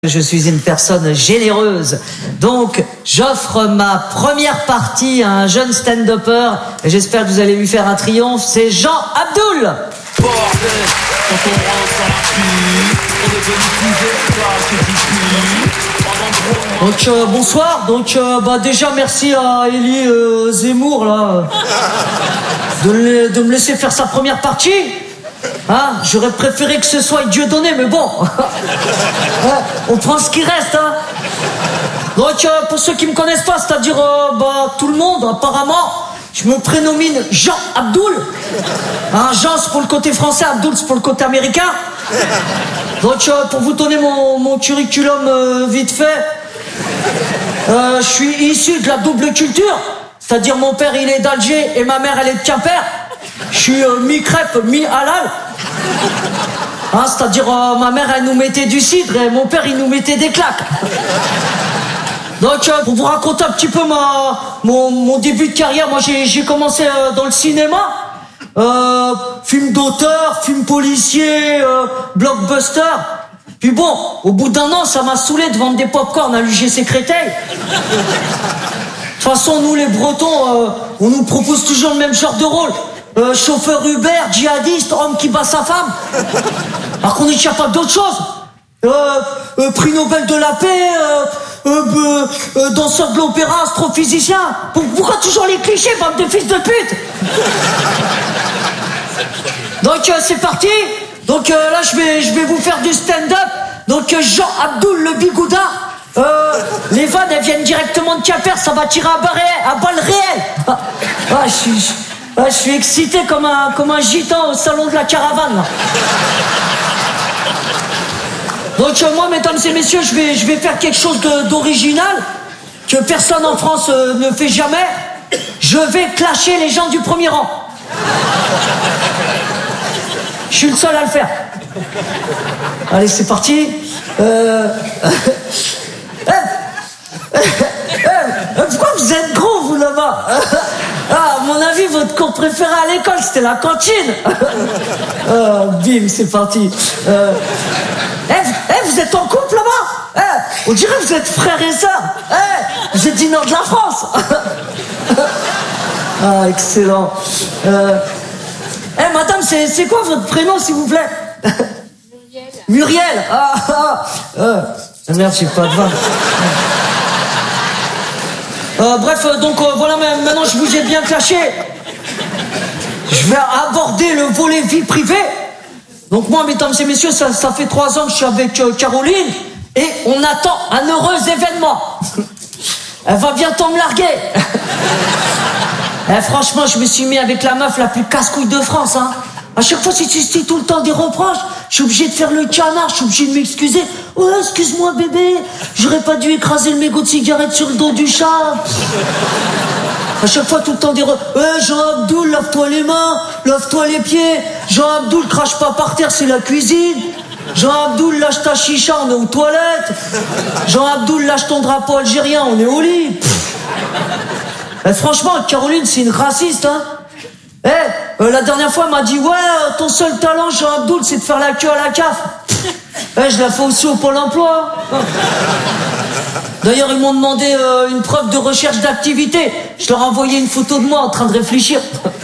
Je suis une personne généreuse, donc j'offre ma première partie à un jeune stand-upper et j'espère que vous allez lui faire un triomphe, c'est Jean Abdoul. Bordel, quand on rentre dans la pluie, on est venu plus vite, Donc bonsoir, déjà merci à Elie Zemmour là de me laisser faire sa première partie. Hein, j'aurais préféré que ce soit Dieudonné, mais bon, on prend ce qui reste. Hein. Donc, pour ceux qui me connaissent pas, c'est-à-dire tout le monde, apparemment, je me prénomine Jean Abdoul. Hein, Jean, c'est pour le côté français, Abdoul, c'est pour le côté américain. Donc, pour vous donner mon curriculum vite fait, je suis issu de la double culture, c'est-à-dire mon père, il est d'Alger et ma mère, elle est de Quimper. Je suis mi-crêpe, mi-halal. Hein, c'est-à-dire, ma mère, elle nous mettait du cidre et mon père, il nous mettait des claques. Donc, pour vous raconter un petit peu mon début de carrière, moi, j'ai commencé dans le cinéma. Film d'auteur, film policier, blockbuster. Puis bon, au bout d'un an, ça m'a saoulé de vendre des pop-corn à l'UGC Créteil. De toute façon, nous, les Bretons, on nous propose toujours le même genre de rôle. Chauffeur Uber, djihadiste, homme qui bat sa femme. Alors qu'on est capable d'autre chose. Prix Nobel de la paix, danseur de l'opéra, astrophysicien. Pourquoi toujours les clichés, bande de fils de pute? Donc c'est parti. Donc là je vais vous faire du stand-up. Donc Jean Abdoul le Bigouda. Les vannes elles viennent directement de Quimper, ça va tirer à balles réelles. Je suis excité comme un gitan au salon de la caravane là. Donc moi, mesdames et messieurs, je vais faire quelque chose d'original que personne en France ne fait jamais. Je vais clasher les gens du premier rang. Je suis le seul à le faire. Allez, c'est parti. Pourquoi vous êtes gros, vous, là-bas? Ah, à mon avis, votre cours préféré à l'école, c'était la cantine. Bim, c'est parti. Vous êtes en couple, là-bas? On dirait que vous êtes frères et sœurs. Vous êtes du nord de la France. Ah, excellent. Madame, c'est quoi votre prénom, s'il vous plaît? Muriel. Merde, j'ai pas de vanne. Bref, donc voilà, maintenant je vous ai bien clashé. Je vais aborder le volet vie privée. Donc moi, mesdames et messieurs, ça fait 3 ans que je suis avec Caroline et on attend un heureux événement. Elle va bientôt me larguer. Franchement, je me suis mis avec la meuf la plus casse-couille de France. Hein. À chaque fois, c'est tout le temps des reproches. Je suis obligé de faire le canard, je suis obligé de m'excuser. Ouais, excuse-moi bébé, j'aurais pas dû écraser le mégot de cigarette sur le dos du chat. À chaque fois, tout le temps des Jean Abdoul, lave-toi les mains, lave-toi les pieds. Jean Abdoul, crache pas par terre, c'est la cuisine. Jean Abdoul, lâche ta chicha, on est aux toilettes. Jean Abdoul, lâche ton drapeau algérien, on est au lit. Franchement, Caroline, c'est une raciste, hein. La dernière fois, elle m'a dit, ouais, ton seul talent, Jean Abdoul, c'est de faire la queue à la CAF. Je la fais aussi au Pôle emploi. D'ailleurs, ils m'ont demandé une preuve de recherche d'activité. Je leur ai envoyé une photo de moi en train de réfléchir.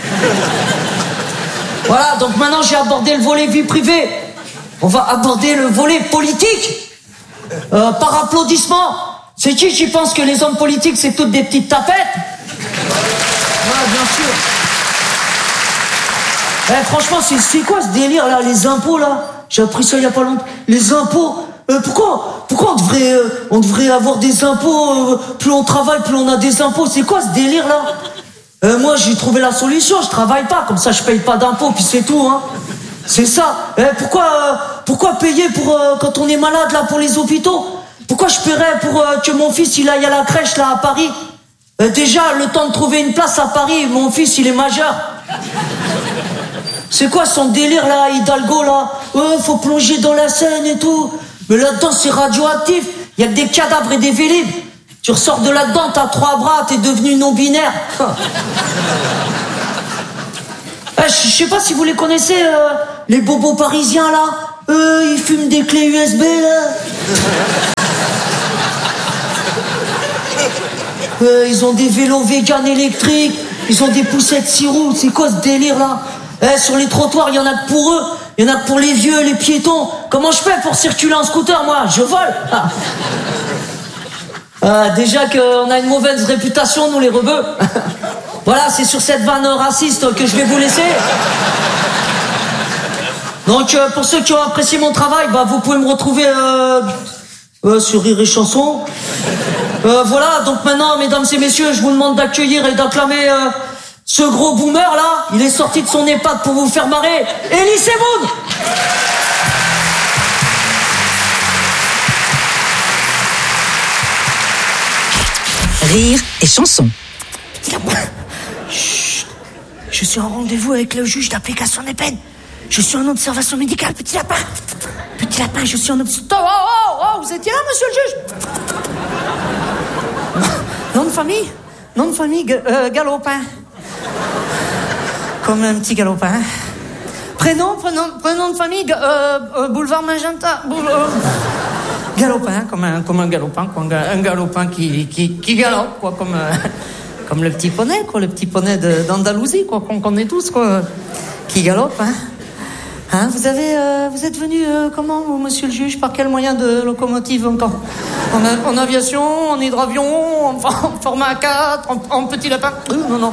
Voilà, donc maintenant, j'ai abordé le volet vie privée. On va aborder le volet politique. Par applaudissement. C'est qui pense que les hommes politiques, c'est toutes des petites tapettes? Ouais, bien sûr. Franchement, c'est quoi ce délire là, les impôts là? J'ai appris ça il y a pas longtemps. Les impôts, pourquoi on devrait avoir des impôts? Plus on travaille, plus on a des impôts. C'est quoi ce délire là? Moi, j'ai trouvé la solution. Je travaille pas, comme ça, je paye pas d'impôts, puis c'est tout, hein. C'est ça. Pourquoi payer pour quand on est malade là pour les hôpitaux? Pourquoi je paierais pour que mon fils il aille à la crèche là à Paris? Déjà, le temps de trouver une place à Paris, mon fils il est majeur. C'est quoi son délire là, Hidalgo là? Faut plonger dans la Seine et tout. Mais là-dedans c'est radioactif. Y a que des cadavres et des vélib. Tu ressors de là-dedans, t'as 3 bras, t'es devenu non-binaire. Je sais pas si vous les connaissez, les bobos parisiens là. Ils fument des clés USB, là. Ils ont des vélos vegan électriques. Ils ont des poussettes 6 roues. C'est quoi ce délire, là? Sur les trottoirs, il y en a que pour eux. Il y en a que pour les vieux, les piétons. Comment je fais pour circuler en scooter, moi? Je vole. Déjà qu'on a une mauvaise réputation, nous les rebeux. Voilà, c'est sur cette vanne raciste que je vais vous laisser. Donc, pour ceux qui ont apprécié mon travail, vous pouvez me retrouver sur Rire et Chanson. Voilà, donc maintenant, mesdames et messieurs, je vous demande d'accueillir et d'acclamer ce gros boomer là. Il est sorti de son EHPAD pour vous faire marrer. Elie Semoun. Rire et Chanson. Chut. Je suis en rendez-vous avec le juge d'application des peines. Je suis en observation médicale, petit lapin. Petit lapin, je suis en observation... Oh, vous étiez là, monsieur le juge? Nom de famille? Nom de famille, Galopin. Comme un petit galopin. Prénom de famille, boulevard Magenta. Galopin, comme un galopin, quoi, un galopin qui galope, quoi, comme le petit poney, quoi, le petit poney d'Andalousie, quoi, qu'on connaît tous, quoi, qui galope, hein. Hein, vous êtes venu comment, vous, monsieur le juge? Par quel moyen de locomotive encore? En aviation, en hydravion, en format A4, en petit lapin? Non.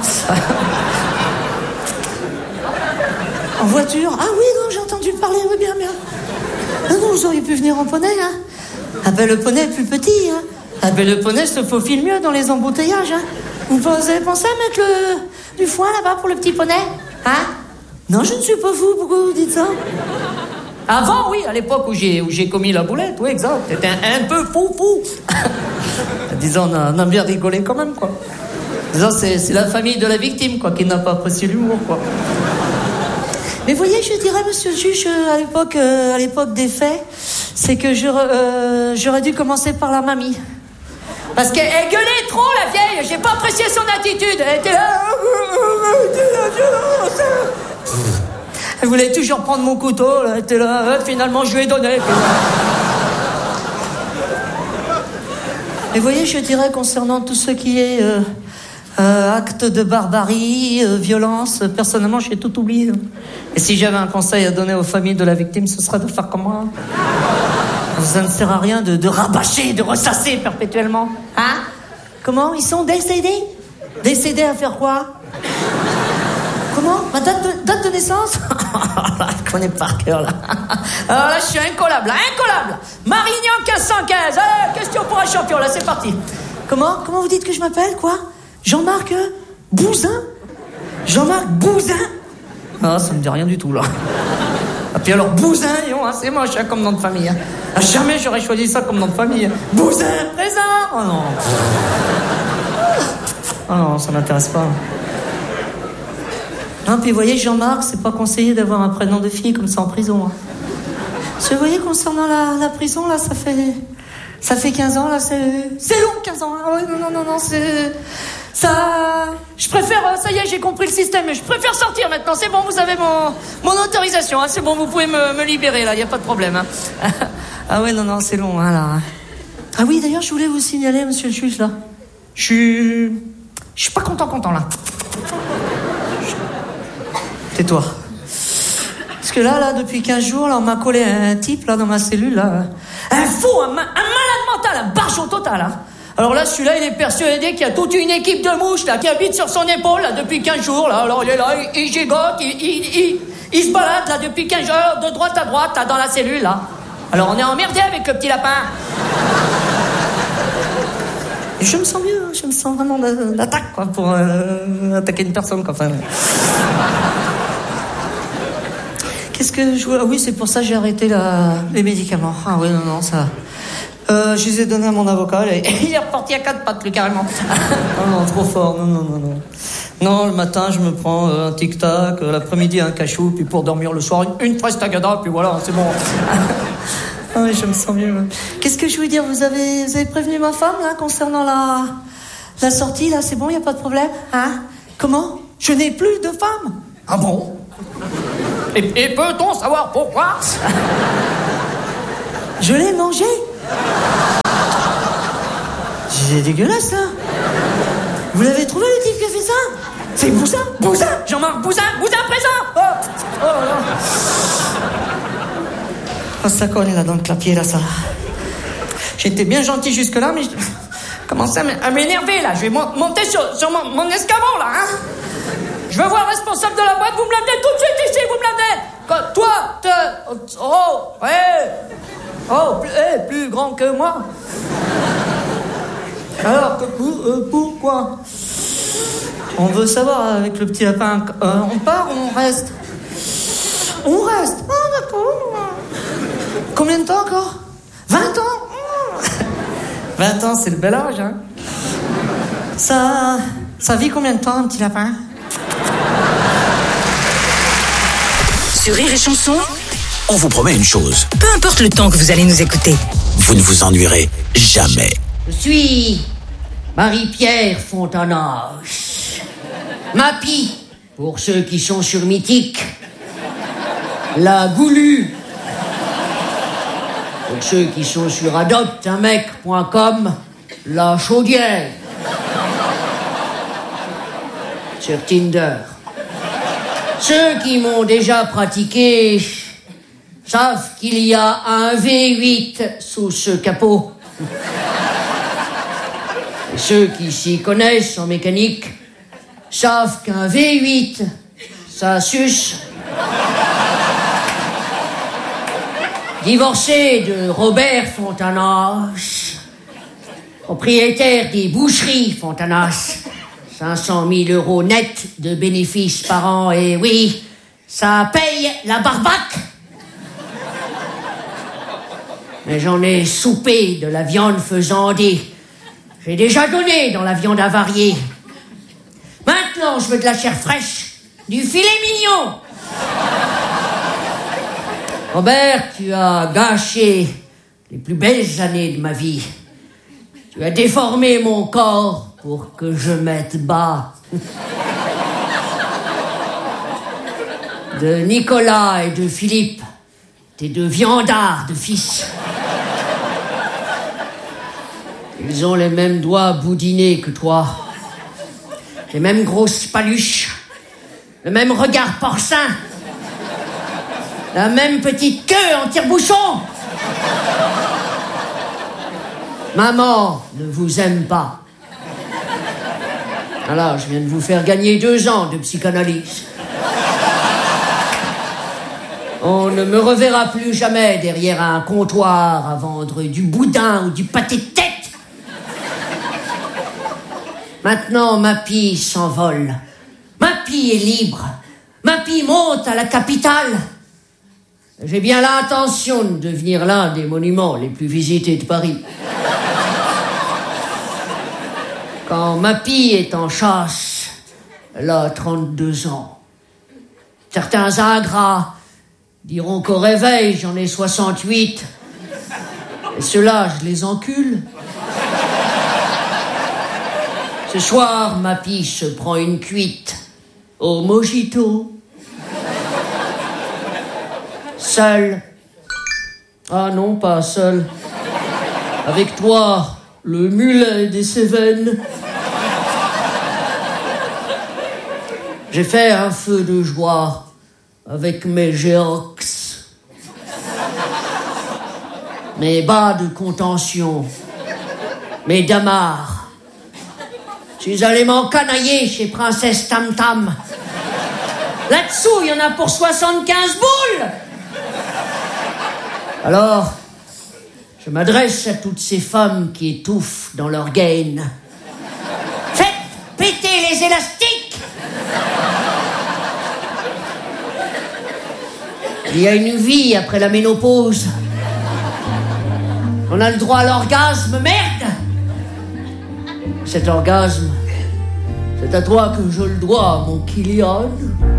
En voiture? Ah oui, non, j'ai entendu parler, oui, bien. Non, vous auriez pu venir en poney, hein. Ah ben le poney est plus petit, hein. Ah ben le poney se faufile mieux dans les embouteillages, hein. Vous avez pensé à mettre du foin là-bas pour le petit poney? Hein? Non, je ne suis pas fou, pourquoi vous dites ça? Avant, oui, à l'époque où j'ai commis la boulette, oui, exact. C'était un peu fou. Disons, on a bien rigolé quand même, quoi. Disons, c'est la famille de la victime, quoi, qui n'a pas apprécié l'humour, quoi. Mais voyez, je dirais, monsieur le juge, à l'époque des faits, c'est que j'aurais dû commencer par la mamie. Parce qu'elle gueulait trop, la vieille. J'ai pas apprécié son attitude. Elle était là. Elle voulait toujours prendre mon couteau. Elle était là. Finalement, je lui ai donné. Et voyez, je dirais, concernant tout ce qui est acte de barbarie, violence, personnellement, j'ai tout oublié. Et si j'avais un conseil à donner aux familles de la victime, ce serait de faire comme moi. Ça ne sert à rien de rabâcher, de ressasser perpétuellement. Hein? Comment? Ils sont décédés? Décédés à faire quoi? Comment? Ma date de naissance? Je connais par cœur, là. Alors là, je suis incollable. Marignan 1515. Allez, question pour un champion, là, c'est parti. Comment vous dites que je m'appelle, quoi? Jean-Marc Bouzin? Jean-Marc Bouzin? Ah, ça me dit rien du tout, là. Et puis alors, Bouzin, c'est moche, hein, comme nom de famille. Hein. Jamais j'aurais choisi ça comme nom de famille. Bouzin, présent. Oh non. Oh non, ça m'intéresse pas. Non, puis vous voyez, Jean-Marc, c'est pas conseillé d'avoir un prénom de fille comme ça en prison. Hein. Parce que vous voyez, concernant la prison, là, ça fait 15 ans, là, c'est long, 15 ans. Hein. Ouais, non, c'est... Ça... Je préfère... Ça y est, j'ai compris le système. Je préfère sortir maintenant. C'est bon, vous avez mon autorisation. Hein. C'est bon, vous pouvez me libérer, là. Il n'y a pas de problème. Hein. Ah ouais, non, c'est long, hein, là. Ah oui, d'ailleurs, je voulais vous signaler, monsieur le juge, là. Je suis pas content, là. Tais-toi. Parce que là, depuis 15 jours, là, on m'a collé un type, là, dans ma cellule, là. Un fou, un malade mental, un barjot total, hein. Alors là, celui-là, il est persuadé qu'il y a toute une équipe de mouches, là, qui habite sur son épaule, là, depuis 15 jours, là. Alors il est là, il gigote, il se balade, là, depuis 15 jours, de droite à droite, là, dans la cellule, là. Alors on est emmerdé avec le petit lapin. Et je me sens mieux, je me sens vraiment d'attaque, quoi, pour attaquer une personne, quoi, enfin. Qu'est-ce que je vois? Ah oui, c'est pour ça que j'ai arrêté les médicaments. Ah oui, non, ça... je les ai donnés à mon avocat et il est reparti à 4 pattes, plus carrément. Non, trop fort, non. Non, le matin, je me prends un tic-tac, l'après-midi, un cachou, puis pour dormir le soir, une prestagada, puis voilà, c'est bon. Ah oui, je me sens mieux. Qu'est-ce que je veux dire? Vous avez prévenu ma femme, là, concernant la sortie, là, c'est bon, y a pas de problème? Hein? Comment? Je n'ai plus de femme. Ah bon? Et peut-on savoir pourquoi? Je l'ai mangé. C'est dégueulasse, ça. Vous l'avez trouvé, le type qui a fait ça? C'est Bousin, Jean-Marc Bousin présent. Oh là là. Oh, ça colle là dans le clapier, là, ça. J'étais bien gentil jusque-là, mais... Commence à m'énerver, là. Je vais monter sur mon escabeau, là, hein. Je veux voir le responsable de la boîte. Vous me l'amenez tout de suite ici, vous me l'amenez. Toi, plus grand que moi. Alors, pourquoi? On veut savoir, avec le petit lapin, on part ou on reste? On reste. Ah, d'accord. Combien de temps encore? 20 ans. 20 ans, c'est le bel âge, hein. Ça vit combien de temps, un petit lapin? Sur Rire et Chanson, On vous promet une chose, peu importe le temps que vous allez nous écouter. vous ne vous ennuierez jamais. Je suis Marie-Pierre Fontanache. Mappy, pour ceux qui sont sur Mythique. La Goulue, pour ceux qui sont sur adopteunmec.com. La Chaudière, sur Tinder. Ceux qui m'ont déjà pratiqué savent qu'il y a un V8 sous ce capot. Et ceux qui s'y connaissent en mécanique savent qu'un V8, ça suce. Divorcé de Robert Fontanache, propriétaire des boucheries Fontanache, 500 000 € net de bénéfices par an, et oui, ça paye la barbaque. Mais j'en ai soupé de la viande faisandée. J'ai déjà donné dans la viande avariée. Maintenant, je veux de la chair fraîche, du filet mignon. Robert, tu as gâché les plus belles années de ma vie. Tu as déformé mon corps pour que je mette bas. De Nicolas et de Philippe, tes deux viandards de fils. Ils ont les mêmes doigts boudinés que toi. Les mêmes grosses paluches. Le même regard porcin. La même petite queue en tire-bouchon. Maman ne vous aime pas. Alors, je viens de vous faire gagner 2 ans de psychanalyse. On ne me reverra plus jamais derrière un comptoir à vendre du boudin ou du pâté de tête. Maintenant, Mappy s'envole. Mappy est libre. Mappy monte à la capitale. J'ai bien l'intention de devenir l'un des monuments les plus visités de Paris. Quand Mappy est en chasse, elle a 32 ans. Certains ingrats diront qu'au réveil, j'en ai 68. Et ceux-là, je les encule. Ce soir, Mappy se prend une cuite au mojito. Seul. Ah non, pas seul. Avec toi, le mulet des Cévennes. J'ai fait un feu de joie avec mes géox. Mes bas de contention. Mes damars. Je suis allé m'encanailler chez Princesse Tam Tam. Là-dessous, il y en a pour 75 boules. Alors, je m'adresse à toutes ces femmes qui étouffent dans leur gaine. Faites péter les élastiques. Il y a une vie après la ménopause. On a le droit à l'orgasme, merde. Cet orgasme, c'est à toi que je le dois, mon Kylian.